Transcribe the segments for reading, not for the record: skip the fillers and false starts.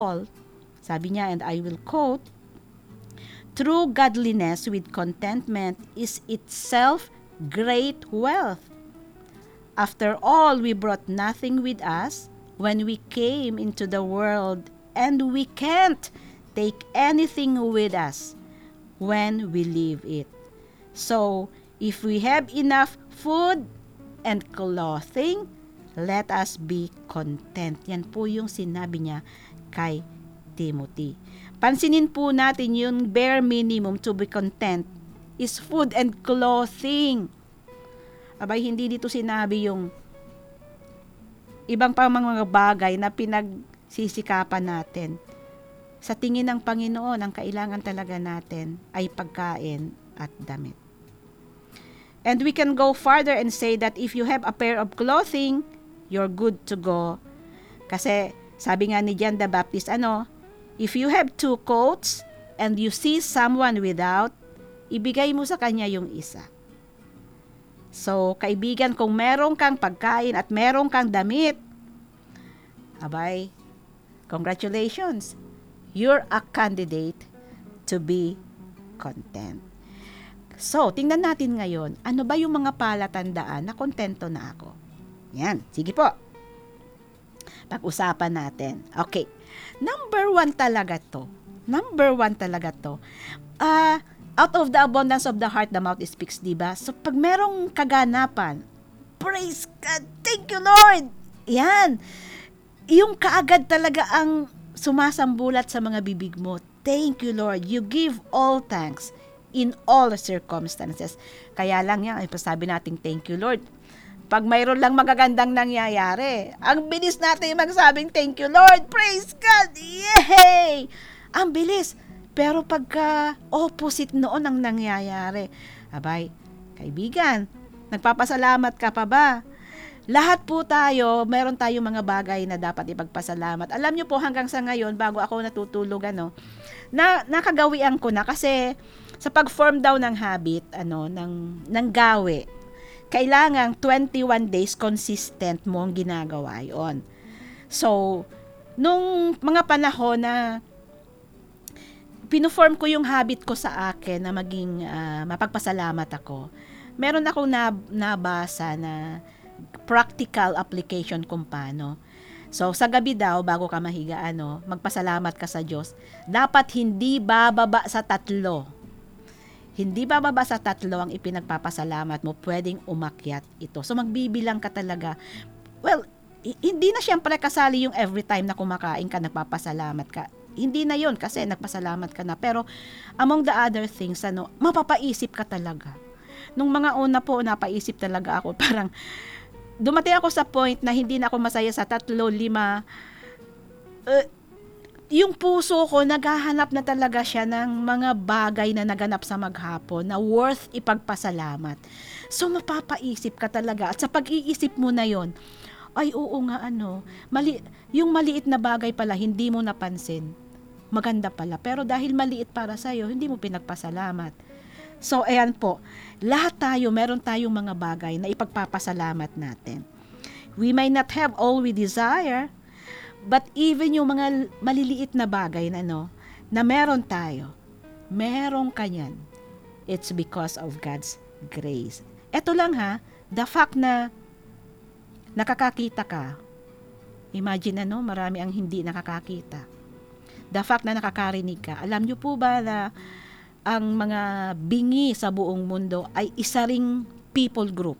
all. Sabi niya, and I will quote, true godliness with contentment is itself great wealth. After all, we brought nothing with us when we came into the world, and we can't take anything with us when we leave it. So, if we have enough food and clothing, let us be content. Yan po yung sinabi niya kay Timothy. Pansinin po natin yung bare minimum to be content is food and clothing. Abay, hindi dito sinabi yung ibang pang mga bagay na pinagsisikapan natin. Sa tingin ng Panginoon, ang kailangan talaga natin ay pagkain at damit. And we can go farther and say that if you have a pair of clothing, you're good to go. Kasi sabi nga ni John the Baptist, if you have two coats and you see someone without, ibigay mo sa kanya yung isa. So, kaibigan, kung meron kang pagkain at meron kang damit, abay, congratulations. You're a candidate to be content. So, tingnan natin ngayon, ano ba yung mga palatandaan na kontento na ako? Yan, sige po. Pag-usapan natin. Okay. Number one talaga to. Out of the abundance of the heart, the mouth speaks, diba? So, pag merong kaganapan, praise God, thank you, Lord! Yan. Yung kaagad talaga ang sumasambulat sa mga bibig mo. Thank you, Lord. You give all thanks in all circumstances. Kaya lang yan, sabi natin, thank you, Lord. Pag mayroon lang magagandang nangyayari, ang bilis natin magsabing, thank you, Lord. Praise God! Yay! Ang bilis. Pero pagka opposite noon ang nangyayari, abay, kaibigan, nagpapasalamat ka pa ba? Lahat po tayo, meron tayong mga bagay na dapat ipagpasalamat. Alam niyo po hanggang sa ngayon, bago ako natutulog, nakagawian ko na kasi sa pag-form daw ng habit, ng gawi, kailangan 21 days consistent mo ang ginagawa yon. So, nung mga panahon na pinoform ko yung habit ko sa akin na maging mapagpasalamat ako, meron akong nabasa na practical application kung paano. So, sa gabi daw, bago ka mahiga, magpasalamat ka sa Diyos. Dapat hindi bababa sa 3. Hindi bababa sa 3 ang ipinagpapasalamat mo. Pwedeng umakyat ito. So, magbibilang ka talaga. Well, hindi na siyempre kasali yung every time na kumakain ka, nagpapasalamat ka. Hindi na yon kasi nagpasalamat ka na. Pero, among the other things, mapapaisip ka talaga. Nung mga una po, napaisip talaga ako. Parang, dumating ako sa point na hindi na ako masaya sa 3, 5. Yung puso ko, naghahanap na talaga siya ng mga bagay na naganap sa maghapon na worth ipagpasalamat. So, mapapaisip ka talaga. At sa pag-iisip mo na yon, ay oo nga yung maliit na bagay pala, hindi mo napansin. Maganda pala. Pero dahil maliit para sa'yo, hindi mo pinagpasalamat. So, ayan po. Lahat tayo, meron tayong mga bagay na ipagpapasalamat natin. We may not have all we desire, but even yung mga maliliit na bagay na meron tayo, meron ka yan. It's because of God's grace. Ito lang the fact na nakakakita ka. Imagine marami ang hindi nakakakita. The fact na nakakarinig ka. Alam niyo po ba na ang mga bingi sa buong mundo ay isa ring people group?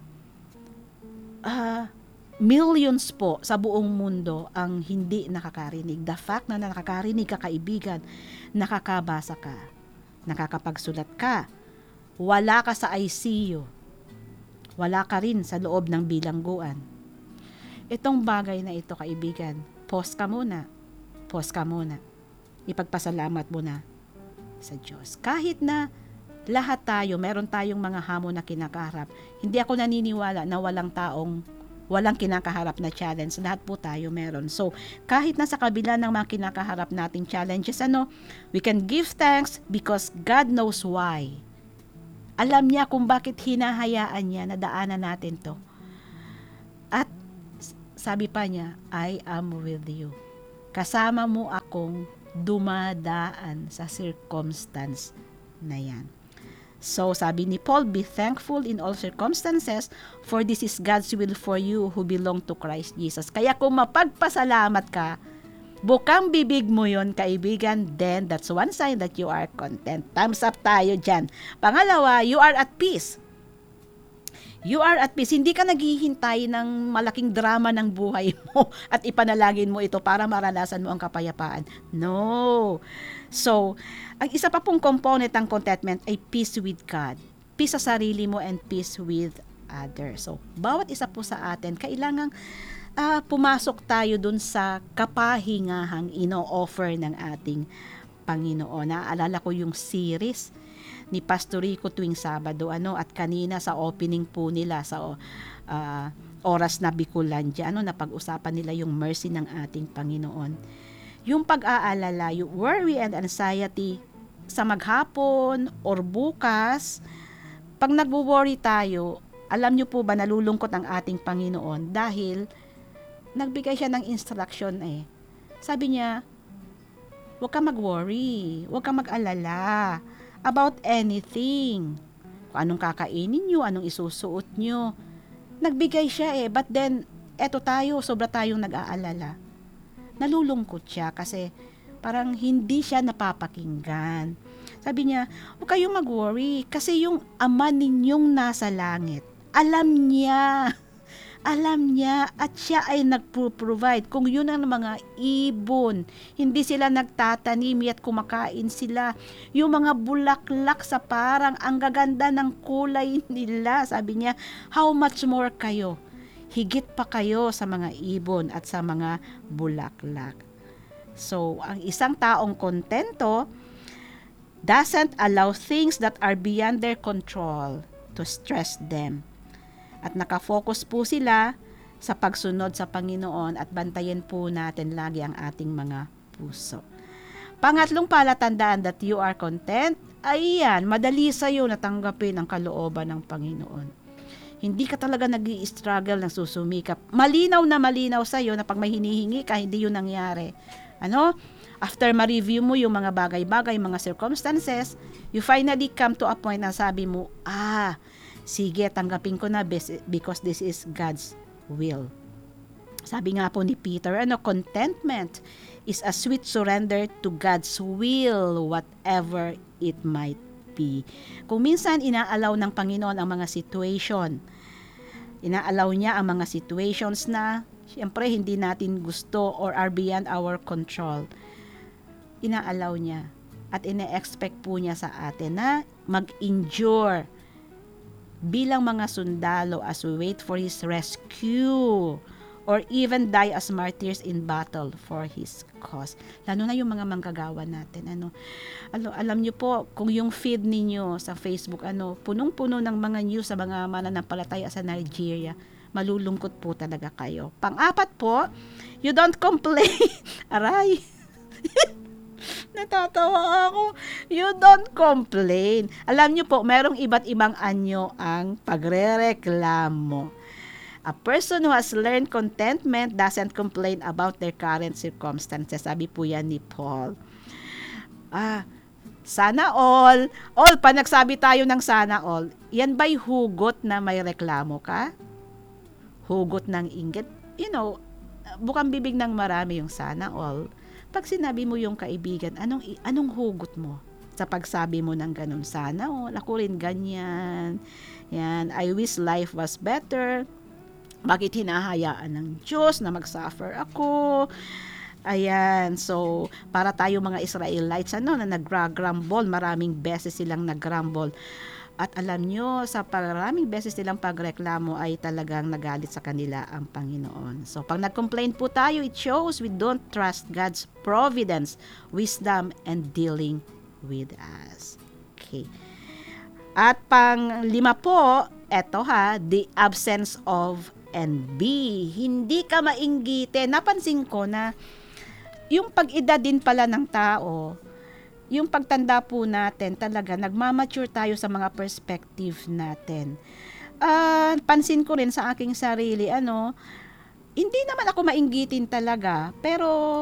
Millions po sa buong mundo ang hindi nakakarinig. The fact na nakakarinig ka, kaibigan, nakakabasa ka, nakakapagsulat ka, wala ka sa ICU, wala ka rin sa loob ng bilangguan. Itong bagay na ito, kaibigan, pause ka muna. Ipagpasalamat mo na sa Diyos. Kahit na lahat tayo, meron tayong mga hamon na kinakaharap. Hindi ako naniniwala na walang kinakaharap na challenge. Lahat po tayo meron. So, kahit na sa kabila ng mga kinakaharap nating challenges, we can give thanks because God knows why. Alam niya kung bakit hinahayaan niya na daanan natin to. At sabi pa niya, I am with you. kasama mo akong dumadaan sa circumstance na yan. So, sabi ni Paul, be thankful in all circumstances, for this is God's will for you who belong to Christ Jesus. Kaya kung mapagpasalamat ka, bukang bibig mo yon, kaibigan, then that's one sign that you are content. Thumbs up tayo dyan. Pangalawa, you are at peace. You are at peace. Hindi ka naghihintay ng malaking drama ng buhay mo at ipanalangin mo ito para maranasan mo ang kapayapaan. No. So, ang isa pa pong component ng contentment ay peace with God. Peace sa sarili mo and peace with others. So, bawat isa po sa atin, kailangang pumasok tayo dun sa kapahingahang ino-offer ng ating Panginoon. Naalala ko yung series ni Pastor Rico tuwing Sabado, at kanina sa opening po nila sa oras na Bicolandia, napag-usapan nila yung mercy ng ating Panginoon. Yung pag-aalala, yung worry and anxiety sa maghapon or bukas, pag nagwo-worry tayo, alam nyo po ba nalulungkot ang ating Panginoon dahil nagbigay siya ng instruction Sabi niya, huwag ka mag-worry, huwag ka mag-alala about anything. Kung anong kakainin nyo, anong isusuot nyo. Nagbigay siya but then, eto tayo, sobra tayong nag-aalala. Nalulungkot siya kasi parang hindi siya napapakinggan. Sabi niya, huwag kayong mag-worry kasi yung Ama ninyong nasa langit, alam niya at siya ay nagpo-provide. Kung yun ang mga ibon, hindi sila nagtatanim at kumakain sila. Yung mga bulaklak sa parang ang gaganda ng kulay nila. Sabi niya, how much more kayo? Higit pa kayo sa mga ibon at sa mga bulaklak. So, ang isang taong kontento doesn't allow things that are beyond their control to stress them. At nakafocus po sila sa pagsunod sa Panginoon at bantayan po natin lagi ang ating mga puso. Pangatlong palatandaan that you are content, ay yan, madali sa'yo natanggapin ang kalooban ng Panginoon. Hindi ka talaga nag-i-struggle, nagsusumikap. Malinaw na malinaw sa'yo na pag may hinihingi ka, hindi yun nangyari. After ma-review mo yung mga bagay-bagay, mga circumstances, you finally come to a point na sabi mo, sige, tanggapin ko na because this is God's will. Sabi nga po ni Peter, contentment is a sweet surrender to God's will, whatever it might be. Kung minsan inaalaw ng Panginoon ang mga situation, inaalaw niya ang mga situations na siyempre hindi natin gusto or are beyond our control. Inaalaw niya at ine-expect po niya sa atin na mag-endure bilang mga sundalo as we wait for His rescue or even die as martyrs in battle for His cause. Lalo na yung mga manggagawa natin. Alam niyo po, kung yung feed ninyo sa Facebook, punong-puno ng mga news sa mga mananampalataya sa Nigeria, malulungkot po talaga kayo. Pang-apat po, you don't complain. Aray! Natatawa ako. You don't complain. Alam niyo po, merong iba't ibang anyo ang pagrereklamo. A person who has learned contentment doesn't complain about their current circumstances. Sabi po yan ni Paul. Sana all. Pa nagsabi tayo ng sana all, yan ba'y hugot na may reklamo ka? Hugot ng inggit? Bukang bibig ng marami yung sana all. Pag sinabi mo yung kaibigan, anong hugot mo sa pagsabi mo ng ganun? Sana ako rin ganyan. Yan, I wish life was better. Bakit hinahayaan ng Diyos na mag-suffer ako? Ayan, so para tayo mga Israelites na nag-grumble, maraming beses silang nag-grumble. At alam nyo, sa maraming beses nilang pagreklamo ay talagang nagalit sa kanila ang Panginoon. So, pag nag-complain po tayo, it shows we don't trust God's providence, wisdom, and dealing with us. Okay. At pang-5 po, the absence of envy. Hindi ka mainggite. Napansin ko na yung pag-edad din pala ng tao, yung pagtanda po natin, talaga nagmamature tayo sa mga perspective natin. Pansin ko rin sa aking sarili, hindi naman ako mainggitin talaga, pero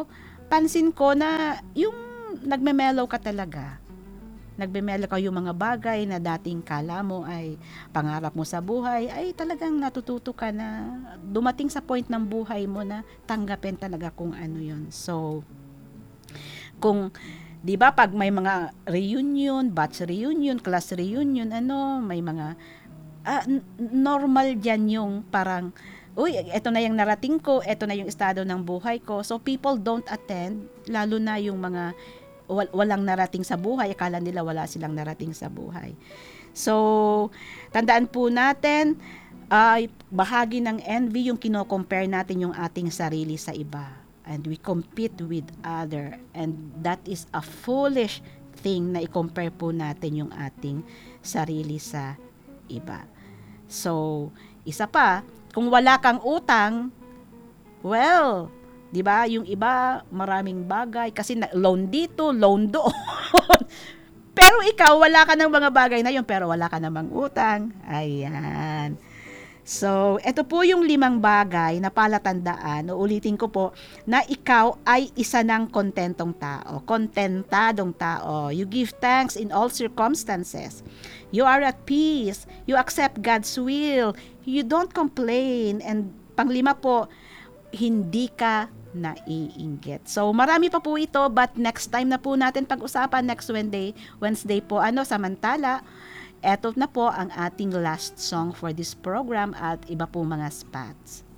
pansin ko na yung nagme-mellow ka talaga. Nagme-mellow ka yung mga bagay na dating kala mo ay pangarap mo sa buhay, ay talagang natututo ka na dumating sa point ng buhay mo na tanggapin talaga kung ano yun. So, kung 'di ba pag may mga reunion, batch reunion, class reunion, ano, may mga normal diyan yung parang uy, eto na yung narating ko, eto na yung estado ng buhay ko. So people don't attend, lalo na yung mga walang narating sa buhay, akala nila wala silang narating sa buhay. So, tandaan po natin, ay bahagi ng envy yung kino-compare natin yung ating sarili sa iba. And we compete with other. And that is a foolish thing na i-compare po natin yung ating sarili sa iba. So, isa pa, kung wala kang utang, well, 'di ba? Yung iba maraming bagay kasi loan dito, loan doon. Pero ikaw wala ka ng mga bagay na 'yon pero wala ka namang utang. Ayan. So, ito po yung 5 bagay na palatandaan, uulitin ko po, na ikaw ay isa ng kontentong tao, kontentadong tao. You give thanks in all circumstances. You are at peace. You accept God's will. You don't complain. And panglima po, hindi ka naiinggit. So, marami pa po ito, but next time na po natin pag-usapan, next Wednesday po, samantala, eto na po ang ating last song for this program at iba po mga spots.